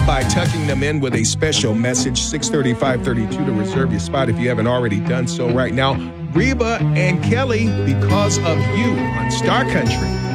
by tucking them in with a special message, 635-32 to reserve your spot if you haven't already done so right now. Reba and Kelly, Because of You on Star Country.